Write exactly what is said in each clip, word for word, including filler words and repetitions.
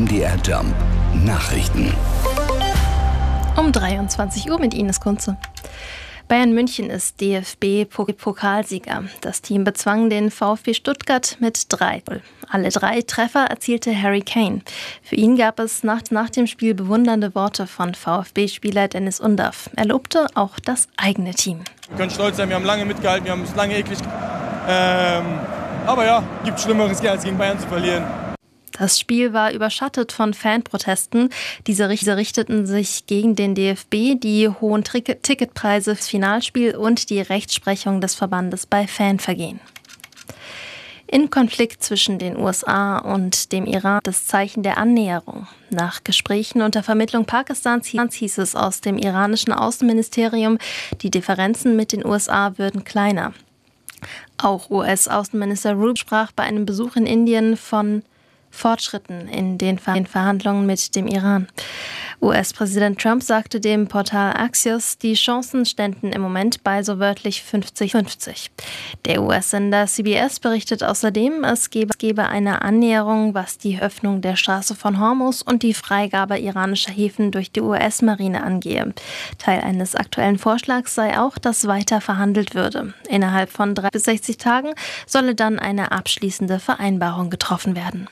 M D R Jump Nachrichten. Um dreiundzwanzig Uhr mit Ines Kunze. Bayern München ist D F B-Pokalsieger. Das Team bezwang den VfB Stuttgart mit drei null. Alle drei Treffer erzielte Harry Kane. Für ihn gab es nach, nach dem Spiel bewundernde Worte von VfB-Spieler Dennis Undaff. Er lobte auch das eigene Team. Wir können stolz sein, wir haben lange mitgehalten, wir haben es lange eklig. Ähm, aber ja, gibt Schlimmeres, als gegen Bayern zu verlieren. Das Spiel war überschattet von Fanprotesten. Diese richteten sich gegen den D F B, die hohen Ticketpreise fürs Finalspiel und die Rechtsprechung des Verbandes bei Fanvergehen. In Konflikt zwischen den U S A und dem Iran das Zeichen der Annäherung. Nach Gesprächen unter Vermittlung Pakistans hieß es aus dem iranischen Außenministerium, die Differenzen mit den U S A würden kleiner. Auch U S-Außenminister Rubio sprach bei einem Besuch in Indien von Fortschritten in den Verhandlungen mit dem Iran. U S-Präsident Trump sagte dem Portal Axios, die Chancen ständen im Moment bei so wörtlich fünfzig fünfzig. Der U S-Sender C B S berichtet außerdem, es gebe, gebe eine Annäherung, was die Öffnung der Straße von Hormuz und die Freigabe iranischer Häfen durch die U S-Marine angehe. Teil eines aktuellen Vorschlags sei auch, dass weiter verhandelt würde. Innerhalb von drei bis sechzig Tagen solle dann eine abschließende Vereinbarung getroffen werden.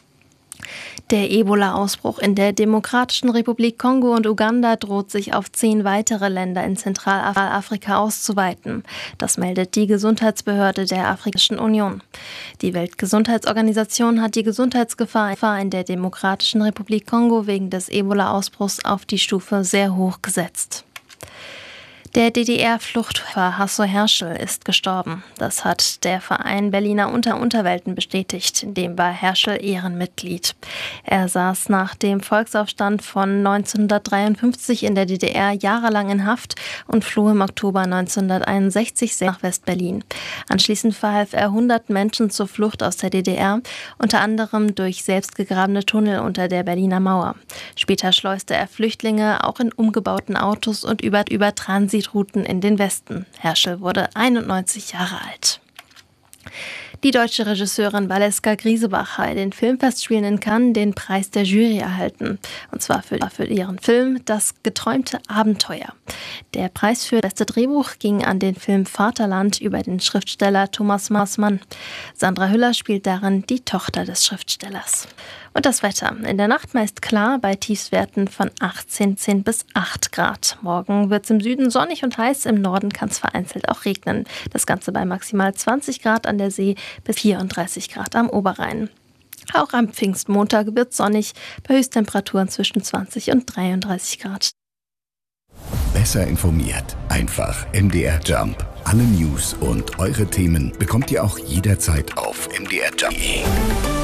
Der Ebola-Ausbruch in der Demokratischen Republik Kongo und Uganda droht sich auf zehn weitere Länder in Zentralafrika auszuweiten. Das meldet die Gesundheitsbehörde der Afrikanischen Union. Die Weltgesundheitsorganisation hat die Gesundheitsgefahr in der Demokratischen Republik Kongo wegen des Ebola-Ausbruchs auf die Stufe sehr hoch gesetzt. Der D D R-Fluchtfahrer Hasso Herschel ist gestorben. Das hat der Verein Berliner Unter-Unterwelten bestätigt. In dem war Herschel Ehrenmitglied. Er saß nach dem Volksaufstand von neunzehnhundertdreiundfünfzig in der D D R jahrelang in Haft und floh im Oktober neunzehnhunderteinundsechzig nach West-Berlin. Anschließend verhalf er hunderten Menschen zur Flucht aus der D D R, unter anderem durch selbstgegrabene Tunnel unter der Berliner Mauer. Später schleuste er Flüchtlinge auch in umgebauten Autos und über, über Transit Routen in den Westen. Herschel wurde einundneunzig Jahre alt. Die deutsche Regisseurin Valeska Griesebach hat bei den Filmfestspielen in Cannes den Preis der Jury erhalten. Und zwar für, für ihren Film Das geträumte Abenteuer. Der Preis für das beste Drehbuch ging an den Film Vaterland über den Schriftsteller Thomas Mann. Sandra Hüller spielt darin die Tochter des Schriftstellers. Und das Wetter. In der Nacht meist klar bei Tiefstwerten von achtzehn bis acht Grad. Morgen wird es im Süden sonnig und heiß, im Norden kann es vereinzelt auch regnen. Das Ganze bei maximal zwanzig Grad an der See bis vierunddreißig Grad am Oberrhein. Auch am Pfingstmontag wird es sonnig, bei Höchsttemperaturen zwischen zwanzig und dreiunddreißig Grad. Besser informiert, einfach M D R Jump. Alle News und eure Themen bekommt ihr auch jederzeit auf m d r jump punkt de.